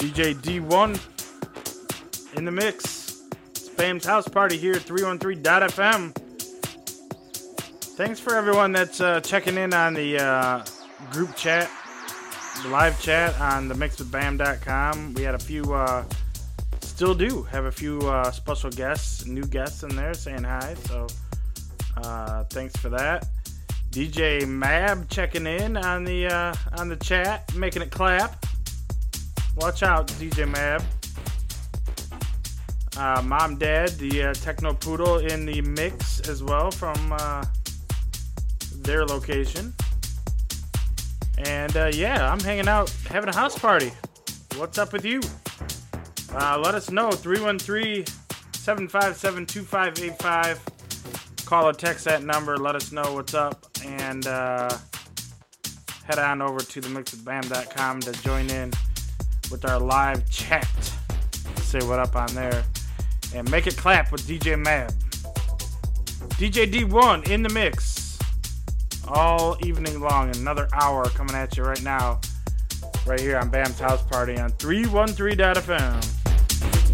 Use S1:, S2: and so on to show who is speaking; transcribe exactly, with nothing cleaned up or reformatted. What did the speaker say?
S1: D J D one in the mix. It's Bam's House Party here at three one three dot f m. Thanks for everyone that's uh, checking in on the uh, group chat, the live chat on the mix with bam dot com. We had a few, uh, still do have a few uh, special guests, new guests in there saying hi. So uh, thanks for that. D J Mab checking in on the uh, on the chat, making it clap. Watch out, D J Mab. Uh, Mom Dad, the uh, Techno Poodle in the mix as well from uh, their location. And uh, yeah, I'm hanging out, having a house party. What's up with you? Uh, let us know, three one three, seven five seven, two five eight five. Call or text that number, let us know what's up, and uh, head on over to the mix with bam dot com to join in with our live chat. Say what up on there. And make it clap with D J Mab. D J D one in the mix. All evening long. Another hour coming at you right now. Right here on Bam's House Party on three one three dot f m.